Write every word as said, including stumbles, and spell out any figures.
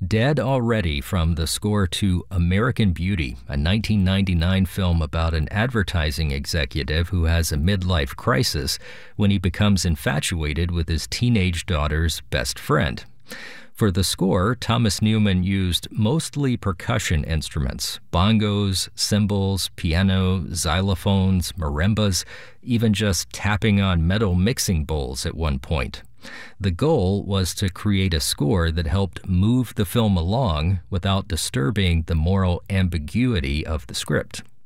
Dead Already from the score to American Beauty, a nineteen ninety-nine film about an advertising executive who has a midlife crisis when he becomes infatuated with his teenage daughter's best friend. For the score, Thomas Newman used mostly percussion instruments, bongos, cymbals, piano, xylophones, marimbas, even just tapping on metal mixing bowls at one point. The goal was to create a score that helped move the film along without disturbing the moral ambiguity of the script.